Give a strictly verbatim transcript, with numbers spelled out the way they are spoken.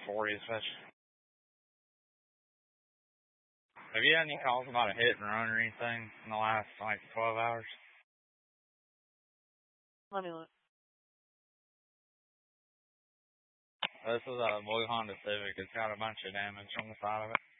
forty especially. Have you had any calls about a hit and run or anything in the last, like, twelve hours? Let me look. This is a blue Honda Civic. It's got a bunch of damage on the side of it.